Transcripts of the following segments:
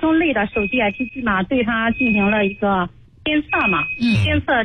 中类的手机 APP 嘛，对它进行了一个监测嘛，监测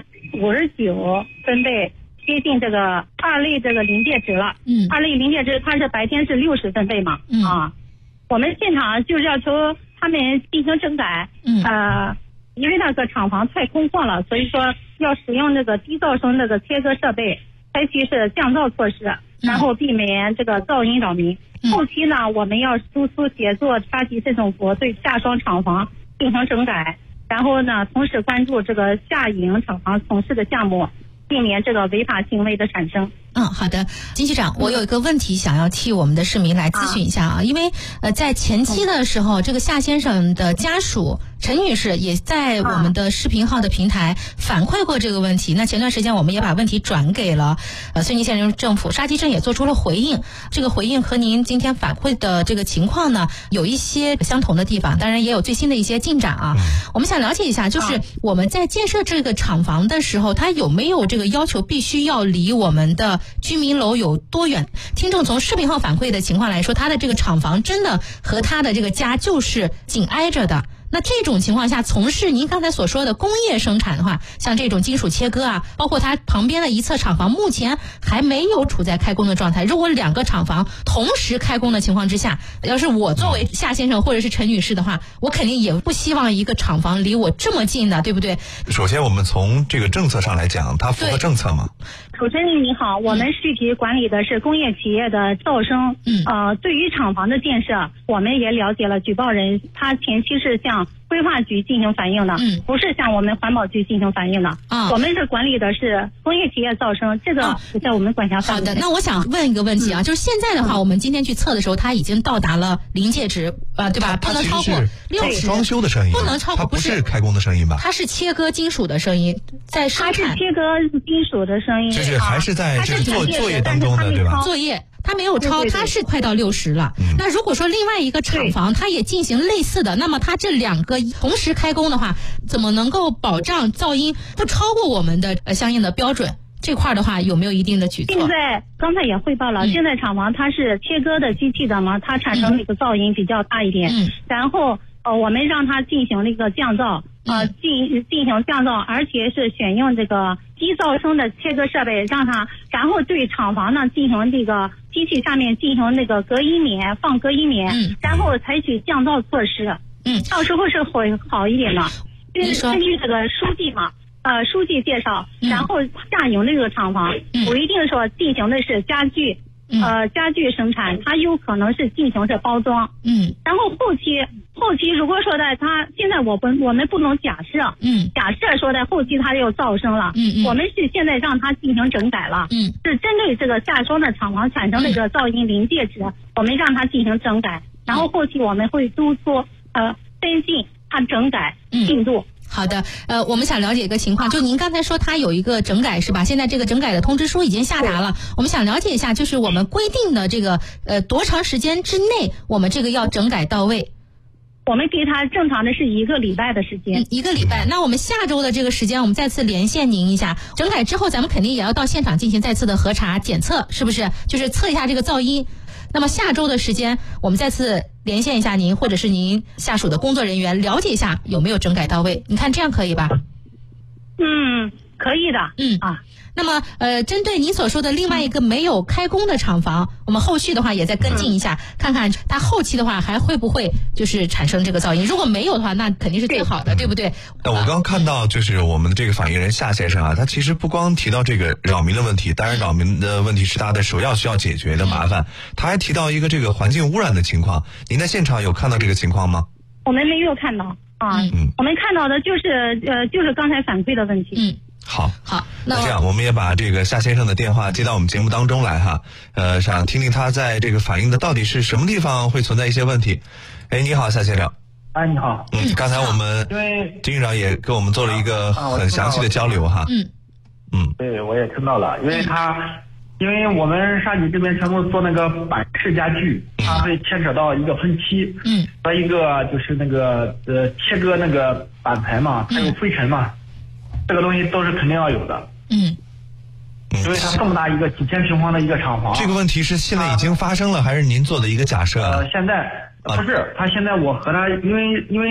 59分贝，接近这个2类这个临界值了。2类临界值它是白天是60分贝嘛，我们现场就是要求他们进行整改，因为那个厂房太空旷了，所以说要使用那个低噪声那个切割设备，采取是降噪措施，然后避免这个噪音扰民。后期呢，我们要督促协作沙溪市政府对下双厂房进行整改，然后呢，同时关注这个下营厂房从事的项目，避免这个违法行为的产生。 好的，金局长，我有一个问题想要替我们的市民来咨询一下因为在前期的时候，这个夏先生的家属陈女士也在我们的视频号的平台反馈过这个问题。那前段时间我们也把问题转给了绥靖县政府，沙溪镇也做出了回应。这个回应和您今天反馈的这个情况呢，有一些相同的地方，当然也有最新的一些进展我们想了解一下，就是我们在建设这个厂房的时候，它有没有这个要求必须要离我们的居民楼有多远？听众从视频号反馈的情况来说，他的这个厂房真的和他的这个家就是紧挨着的。那这种情况下，从事您刚才所说的工业生产的话，像这种金属切割包括它旁边的一侧厂房目前还没有处在开工的状态。如果2个厂房同时开工的情况之下，要是我作为夏先生或者是陈女士的话，我肯定也不希望一个厂房离我这么近的，对不对？ 首先我们从这个政策上来讲，它符合政策吗？ 主持人你好，我们市局管理的是工业企业的噪声，对于厂房的建设，我们也了解了举报人，他前期是向规划局进行反映的，不是向我们环保局进行反映的。我们是管理的是工业企业噪声，这个不在我们管辖范围。 好的，那我想问一个问题就是现在的话，我们今天去测的时候，它已经到达了临界值，对吧？不能超过60。 装修的声音， 不能超过， 它不是开工的声音吧？ 它是切割金属的声音，在生产。 它是切割金属的声音， 就是还是在这个作业当中的，对吧？ 作业。它没有超，它是快到60了。那如果说另外一个厂房它也进行类似的，那么它这2个同时开工的话，怎么能够保障噪音不超过我们的相应的标准？这块的话有没有一定的举措？ 现在刚才也汇报了，现在厂房它是切割的机器的嘛，它产生那个噪音比较大一点。然后我们让它进行那个降噪，进行降噪，而且是选用这个低噪声的切割设备，让它，然后对厂房呢进行这个机器下面进行那个隔音棉，放隔音棉，然后采取降噪措施。到时候是会好一点的。就是根据这个书记嘛，书记介绍，然后下营这个厂房不一定说进行的是家具。家具生产，它有可能是进行是包装，然后后期如果说的它现在我们不能假设，假设说的后期它有噪声了，我们是现在让它进行整改了，是针对这个下双的厂房产生的这个噪音临界值，我们让它进行整改，然后后期我们会督促跟进它整改进度。 好的，我们想了解一个情况，就您刚才说它有一个整改是吧？现在这个整改的通知书已经下达了，我们想了解一下，就是我们规定的这个多长时间之内，我们这个要整改到位？ 我们给他正常的是1个礼拜的时间 ，1个礼拜。那我们下周的这个时间，我们再次连线您一下。整改之后，咱们肯定也要到现场进行再次的核查检测，是不是？就是测一下这个噪音。那么下周的时间，我们再次连线一下您，或者是您下属的工作人员，了解一下有没有整改到位。你看这样可以吧？ 可以的。 那么针对您所说的另外一个没有开工的厂房，我们后续的话也再跟进一下，看看它后期的话还会不会就是产生这个噪音。如果没有的话，那肯定是最好的，对不对？ 我刚看到就是我们的这个反映人夏先生他其实不光提到这个扰民的问题，当然扰民的问题是他的首要需要解决的麻烦，他还提到一个这个环境污染的情况。您在现场有看到这个情况吗？ 我们没有看到我们看到的就是刚才反馈的问题。 好，那这样我们也把这个夏先生的电话接到我们节目当中来想听听他在这个反映的到底是什么地方会存在一些问题。你好，夏先生。 你好。 刚才我们金局长也跟我们做了一个很详细的交流对，我也听到了，因为我们沙溪这边全部做那个板式家具，它会牵扯到一个喷漆，和一个就是那个切割那个板材嘛，它有灰尘嘛，这个东西都是肯定要有的。因为它这么大一个几千平方的一个厂房， 这个问题是现在已经发生了，还是您做的一个假设？ 现在不是，他现在我和他因为